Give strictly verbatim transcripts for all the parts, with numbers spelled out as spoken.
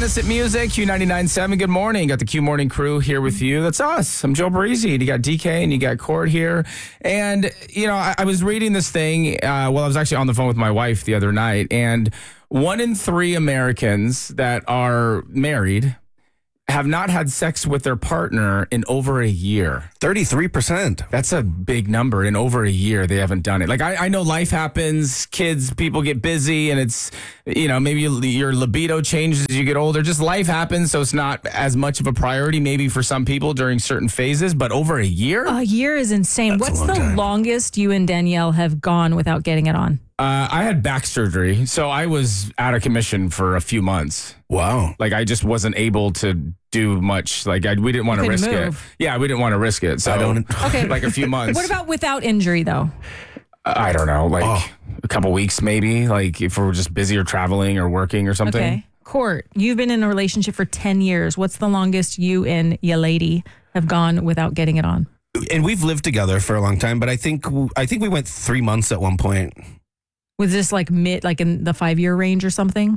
Innocent Music, Q ninety-nine point seven. Good morning. Got the Q Morning crew here with you. That's us. I'm Joe Barresi. You got D K and you got Court here. And, you know, I, I was reading this thing uh, while I was actually on the phone with my wife the other night. And one in three Americans that are married have not had sex with their partner in over a year. thirty-three percent. That's a big number. In over a year, they haven't done it. Like, I, I know life happens, kids, people get busy, and it's, you know, maybe your libido changes as you get older. Just life happens, so it's not as much of a priority maybe for some people during certain phases, but over a year? A year is insane. That's a What's long the time. longest you and Danielle have gone without getting it on? Uh, I had back surgery, so I was out of commission for a few months. Wow. Like, I just wasn't able to do much. Like, I, we didn't want to couldn't risk move. it. Yeah, we didn't want to risk it. So, I don't- Okay. like a few months. What about without injury, though? I don't know, like Oh. a couple weeks maybe, like if we're just busy or traveling or working or something. Okay. Court, you've been in a relationship for ten years. What's the longest you and your lady have gone without getting it on? And we've lived together for a long time, but I think I think we went three months at one point. Was this like mid, like in the five year range or something?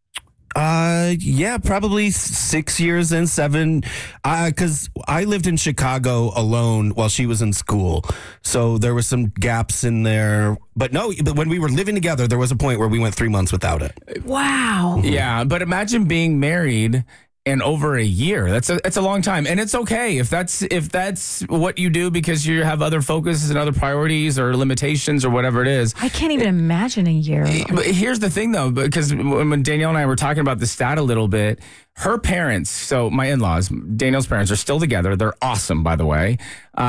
Uh, yeah, probably six years in, seven. Uh, cause I lived in Chicago alone while she was in school. So there were some gaps in there, but no, but when we were living together, there was a point where we went three months without it. Wow. Yeah, but imagine being married and over a year. That's a that's a long time, and it's okay if that's if that's what you do because you have other focuses and other priorities or limitations or whatever it is. I can't even imagine a year. But here's the thing, though, because when Danielle and I were talking about the stat a little bit, her parents, so my in-laws, Danielle's parents, are still together. They're awesome, by the way.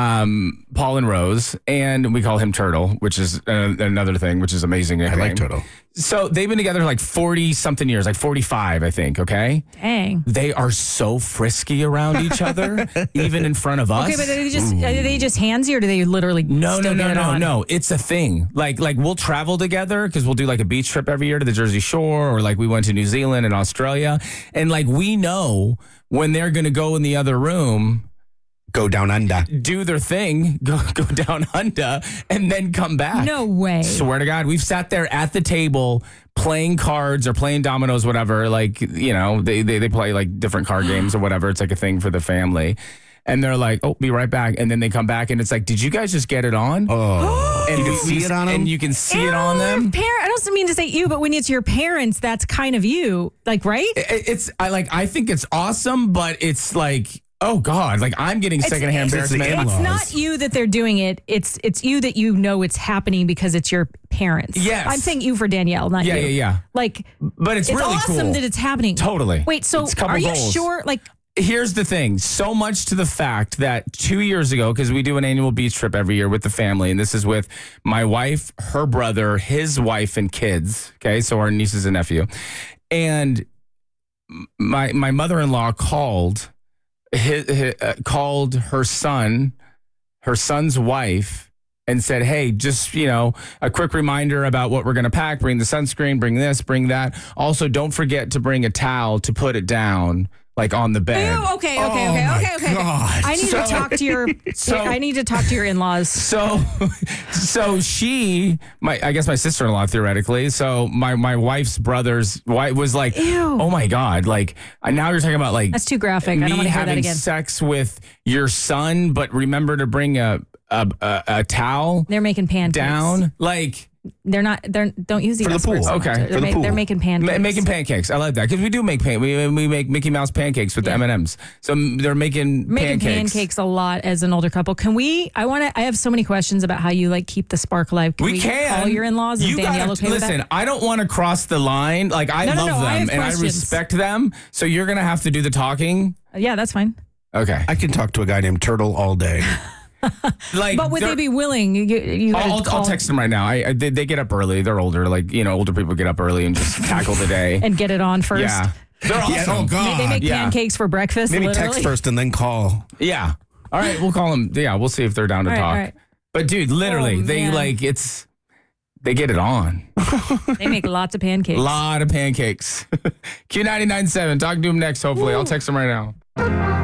Um, Paul and Rose, and we call him Turtle, which is uh, another thing, which is amazing. I like Turtle. So they've been together like forty-something years, like forty-five, I think, okay? Dang. They are so frisky around each other, even in front of us. Okay, but are they just are they just handsy or do they literally No, no, still no, get it no, on? no. It's a thing. Like, like we'll travel together because we'll do like a beach trip every year to the Jersey Shore, or like we went to New Zealand and Australia, and like we know when they're gonna go in the other room, Go down under. do their thing, go go down under, and then come back. No way. Swear to God, we've sat there at the table playing cards or playing dominoes, whatever. Like, you know, they they, they play like different card games or whatever. It's like a thing for the family. And they're like, oh, be right back. And then they come back and it's like, did you guys just get it on? Oh. and you can we- see we- it on them? And you can see it on Ew, them. Par- I don't mean to say you, but when it's your parents, that's kind of you. Like, right? It- It's, I like, I think it's awesome, but it's like, oh God, like I'm getting secondhand it's the embarrassment. in-laws. It's not you that they're doing it. It's it's you that you know it's happening because it's your parents. Yes. I'm saying you for Danielle, not Yeah, you. yeah, yeah. Like, But it's, it's really awesome cool. that it's happening. Totally. Wait, so It's a couple are you goals. sure? Like, Here's the thing. So much to the fact that two years ago, because we do an annual beach trip every year with the family, and this is with my wife, her brother, his wife, and kids. Okay, so our nieces and nephew. And my my mother-in-law called his, his, uh, called her son, her son's wife, and said, hey, just, you know, a quick reminder about what we're going to pack. Bring the sunscreen, bring this, bring that. Also, don't forget to bring a towel to put it down, like on the bed. ew, okay, okay, Oh okay, my okay, okay. God. I need So- to talk to your. so- I need to talk to your in-laws. So, so she, my, I guess my sister-in-law theoretically. So my my wife's brother's wife was like, Ew. oh my God, like uh, now you're talking about like That's too graphic. I me don't want to hear having that again. sex with your son, but remember to bring a a a, a towel They're making pancakes. down, like They're not. They're don't use the For the S word pool. so much. Okay, They're, for the ma- pool. they're making pancakes. ma- making pancakes. I like that because we do make pan. We we make Mickey Mouse pancakes with Yeah. the M and M's. So they're making Making pancakes. pancakes. a lot as an older couple. Can we? I want to. I have so many questions about how you like keep the spark alive. Can we, We can call your in-laws and You Danielle gotta, okay with listen. that? I don't want to cross the line. Like I No, no, love no, I them have and I questions. respect them. So you're gonna have to do the talking. Yeah, that's fine. Okay. I can talk to a guy named Turtle all day. Like, But would they're- they be willing? You, you guys I'll, I'll, call I'll text them right now. I, I they, they get up early. They're older. Like you know, older people get up early and just tackle the day. and get it on first. Yeah, they're awesome. Yeah, oh, God. They make Yeah. pancakes for breakfast. Maybe literally. text first and then call. Yeah. All right, we'll call them. Yeah, we'll see if they're down to All right, talk. all right. But dude, literally, Oh, they man. like it's. They get it on. They make lots of pancakes. lot of pancakes. Q ninety-nine point seven. Talking to him next. Hopefully, I'll text him right now.